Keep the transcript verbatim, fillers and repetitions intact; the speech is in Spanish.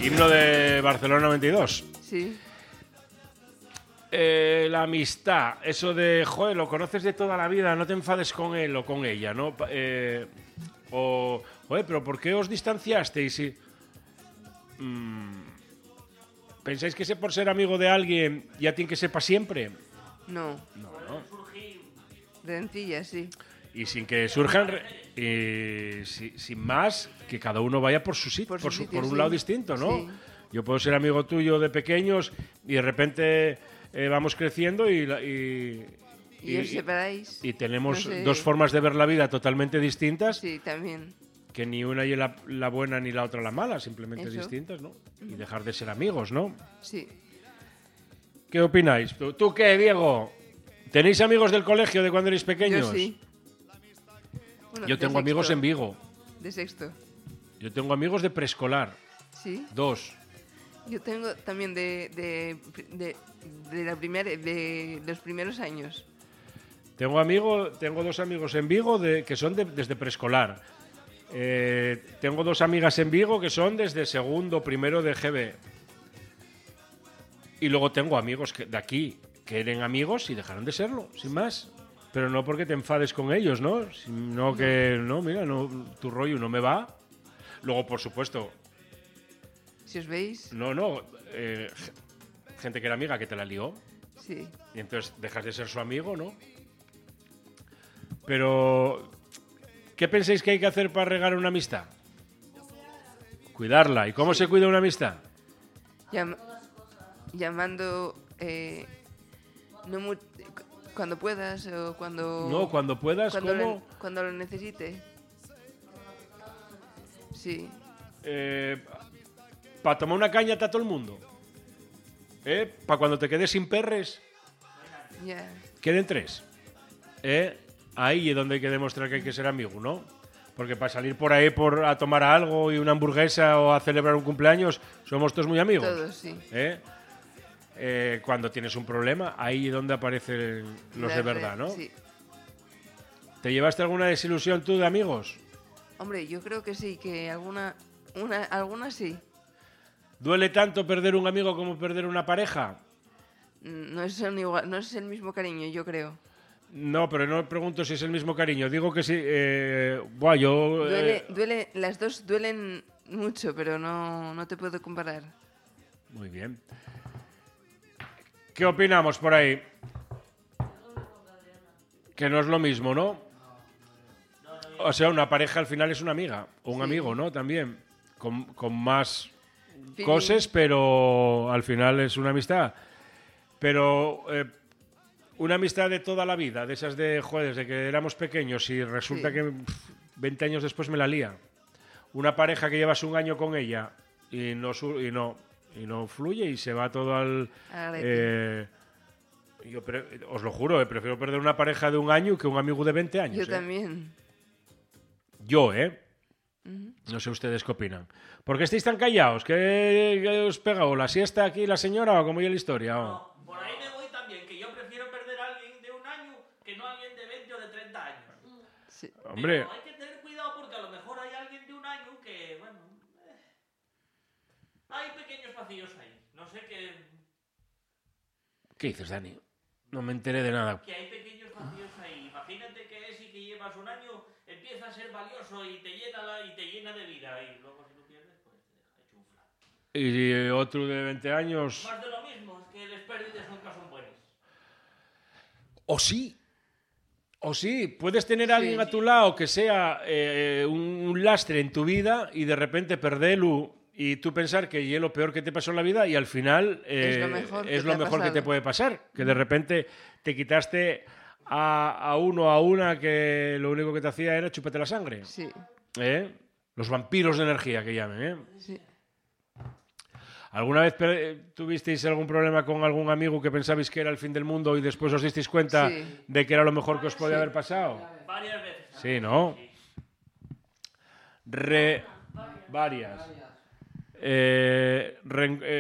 Himno de Barcelona noventa y dos. Sí. Eh, la amistad, eso de, joder, lo conoces de toda la vida, no te enfades con él o con ella, ¿no? Eh, o, joder, pero ¿por qué os distanciasteis? Y, mm, ¿pensáis que ese por ser amigo de alguien ya tiene que ser para siempre? No. No, no. Rencilla, sí. Y sin que surjan, eh, si, sin más, que cada uno vaya por su sitio, Por por, su su- sitio, por un sí. lado distinto, ¿no? Sí. Yo puedo ser amigo tuyo de pequeños y de repente eh, vamos creciendo y, la- y, Y, os separáis. y tenemos No sé. dos formas de ver la vida totalmente distintas, Sí, también. que ni una es la, la buena ni la otra la mala, simplemente Eso. distintas, ¿no? Y dejar de ser amigos, ¿no? Sí. ¿Qué opináis? ¿Tú, tú qué, Diego? ¿Tenéis amigos del colegio de cuando erais pequeños? Yo sí. Bueno, Yo de tengo amigos sexto. en Vigo. De sexto. Yo tengo amigos de preescolar. Sí. Dos. Yo tengo también de, de, de, de la primera, de los primeros años. Tengo amigo, tengo dos amigos en Vigo de, que son de- desde preescolar. Eh, tengo dos amigas en Vigo que son desde segundo, primero de G B. Y luego tengo amigos que, de aquí que eran amigos y dejaron de serlo, sin más. Pero no porque te enfades con ellos, ¿no? Sino que, no, mira, no, tu rollo no me va. Luego, por supuesto, Si os veis, no, no, eh, gente que era amiga que te la lió. sí. Y entonces dejas de ser su amigo, ¿no? Pero, ¿qué pensáis que hay que hacer para regar una amistad? Cuidarla. ¿Y cómo se cuida una amistad? Llam- llamando eh, no mu- cuando puedas o cuando No, cuando puedas, cuando ¿cómo? lo, cuando lo necesite. Sí. Eh, para tomar una caña está todo el mundo. ¿Eh? Para cuando te quedes sin perres, Ya. queden tres. ¿Eh? Ahí es donde hay que demostrar que hay que ser amigo, ¿no? Porque para salir por ahí por, a tomar algo y una hamburguesa o a celebrar un cumpleaños, somos todos muy amigos. Todos, sí. ¿Eh? Eh, cuando tienes un problema, ahí es donde aparecen los La de re- verdad, ¿no? Sí. ¿Te llevaste alguna desilusión tú de amigos? Hombre, yo creo que sí, que alguna una alguna sí. ¿Duele tanto perder un amigo como perder una pareja? Mm, No es el igual, no es el mismo cariño, yo creo. No, pero no pregunto si es el mismo cariño. Digo que sí. Eh, buah, yo. Duele, eh, duele, las dos duelen mucho, pero no, no te puedo comparar. Muy bien. ¿Qué opinamos por ahí? Que no es lo mismo, ¿no? O sea, una pareja al final es una amiga. O un Sí. amigo, ¿no? También. Con, con más Feeling. cosas, pero al final es una amistad. Pero eh, una amistad de toda la vida, de esas de, joder, desde que éramos pequeños y resulta Sí. que pff, veinte años después me la lía. Una pareja que llevas un año con ella y no, su- y no, y no fluye y se va todo al... Al garete. eh, yo pre- os lo juro, eh, prefiero perder una pareja de un año que un amigo de veinte años. Yo eh. también. Yo, ¿eh? Ujú. No sé ustedes qué opinan. ¿Por qué estáis tan callados? ¿Qué, qué os pega? ¿O la siesta aquí la señora o cómo es la historia? o? No, por ahí me voy también, que yo prefiero perder a alguien de un año que no a alguien de veinte o de treinta años. Sí. Hombre, Pero hay que tener cuidado porque a lo mejor hay alguien de un año que, bueno, eh, hay pequeños vacíos ahí. No sé qué, ¿qué dices, Dani? No me enteré de nada. que hay pequeños vacíos ahí. Imagínate que ese que llevas un año empieza a ser valioso y te llena la, y te llena de vida y luego si lo pierdes pues te deja hecho un flan. Y eh, otro de veinte años... Más de lo mismo, es que las pérdidas nunca son buenas. O sí. O sí. Puedes tener Sí. a alguien a tu lado que sea eh, un, un lastre en tu vida y de repente perderlo y tú pensar que es lo peor que te pasó en la vida y al final eh, Es lo mejor que es te lo ha mejor que te pasado. puede pasar. Que de repente te quitaste a, a uno a una que lo único que te hacía era chuparte la sangre. Sí. ¿Eh? Los vampiros de energía que llamen, ¿eh? Sí. ¿Alguna vez pe- tuvisteis algún problema con algún amigo que pensabais que era el fin del mundo y después os disteis cuenta Sí. de que era lo mejor que os podía Sí. haber pasado? Varias veces. Sí, ¿no? Re... Varias. Eh, ren- eh,